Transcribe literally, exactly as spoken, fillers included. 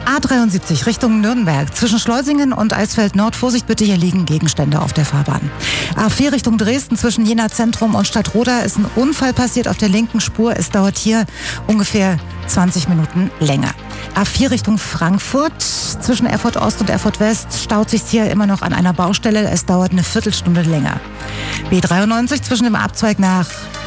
A dreiundsiebzig Richtung Nürnberg. Zwischen Schleusingen und Eisfeld-Nord. Vorsicht bitte, hier liegen Gegenstände auf der Fahrbahn. A vier Richtung Dresden. Zwischen Jena Zentrum und Stadtroda ist ein Unfall passiert auf der linken Spur. Es dauert hier ungefähr zwanzig Minuten länger. A vier Richtung Frankfurt. Zwischen Erfurt Ost und Erfurt West staut sich hier immer noch an einer Baustelle. Es dauert eine Viertelstunde länger. B dreiundneunzig zwischen dem Abzweig nach